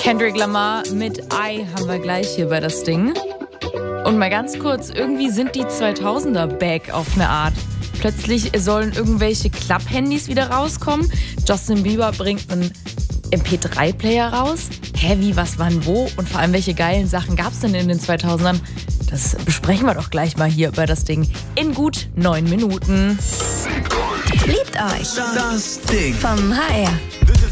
Kendrick Lamar mit I haben wir gleich hier bei das Ding. Und mal ganz kurz, irgendwie sind die 2000er back auf eine Art. Plötzlich sollen irgendwelche Klapp-Handys wieder rauskommen. Justin Bieber bringt einen MP3-Player raus. Hä, wie, was, wann, wo? Und vor allem, welche geilen Sachen gab es denn in den 2000ern? Das besprechen wir doch gleich mal hier bei das Ding in gut 9 Minuten. Liebt euch Das Ding vom HR.